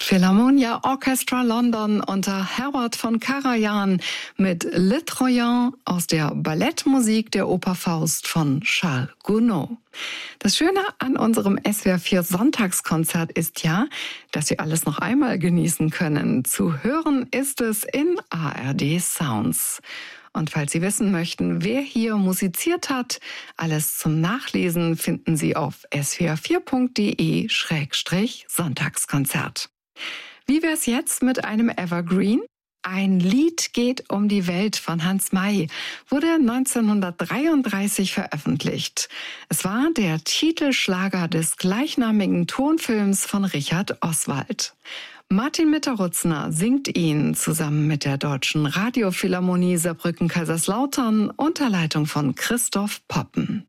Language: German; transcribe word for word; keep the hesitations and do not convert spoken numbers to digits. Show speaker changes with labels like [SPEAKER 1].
[SPEAKER 1] Philharmonia Orchestra London unter Herbert von Karajan mit Le Troyen aus der Ballettmusik der Oper Faust von Charles Gounod. Das Schöne an unserem S W R vier Sonntagskonzert ist ja, dass Sie alles noch einmal genießen können. Zu hören ist es in A R D Sounds. Und falls Sie wissen möchten, wer hier musiziert hat, alles zum Nachlesen finden Sie auf s w r vier punkt d e Schrägstrich Sonntagskonzert. Wie wär's jetzt mit einem Evergreen? Ein Lied geht um die Welt von Hans May wurde neunzehnhundertdreiunddreißig veröffentlicht. Es war der Titelschlager des gleichnamigen Tonfilms von Richard Oswald. Martin Mitterutzner singt ihn zusammen mit der Deutschen Radiophilharmonie Saarbrücken-Kaiserslautern unter Leitung von Christoph Poppen.